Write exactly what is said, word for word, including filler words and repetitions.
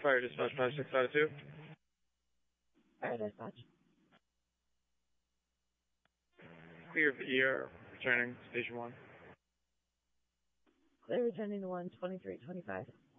Fire dispatch five six five two. Fire dispatch. Clear of the E R, returning station one. Clear returning to one twenty-three twenty-five.